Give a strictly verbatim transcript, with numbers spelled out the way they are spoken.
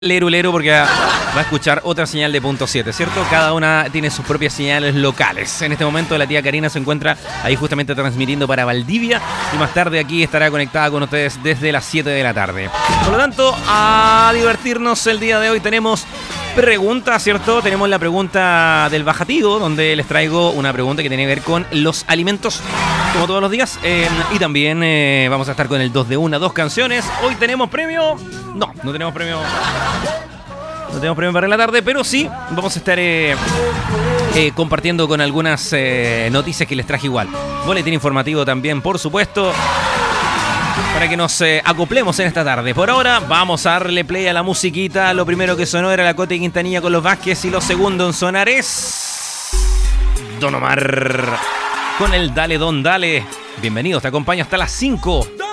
Lero, lero, porque va a escuchar otra señal de punto siete, ¿cierto? Cada una tiene sus propias señales locales. En este momento la tía Karina se encuentra ahí justamente transmitiendo para Valdivia y más tarde aquí estará conectada con ustedes desde las siete de la tarde. Por lo tanto, a divertirnos el día de hoy tenemos preguntas, ¿cierto? Tenemos la pregunta del bajativo, donde les traigo una pregunta que tiene que ver con los alimentos, como todos los días. Eh, y también eh, vamos a estar con el dos de una, dos canciones. Hoy tenemos premio... No, no tenemos premio... No tenemos premio para la tarde, pero sí vamos a estar eh, eh, compartiendo con algunas eh, noticias que les traje igual. Boletín informativo también, por supuesto, para que nos eh, acoplemos en esta tarde. Por ahora vamos a darle play a la musiquita. Lo primero que sonó era la Cote Quintanilla con los Vázquez y lo segundo en sonar es Don Omar con el Dale Don Dale. Bienvenidos, te acompaño hasta las cinco.